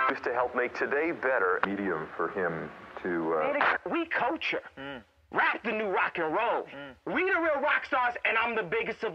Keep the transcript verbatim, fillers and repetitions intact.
Just to help make today better. Medium for him to... Uh... We culture. Mm. Rap the new rock and roll. Mm. We the real rock stars, and I'm the biggest of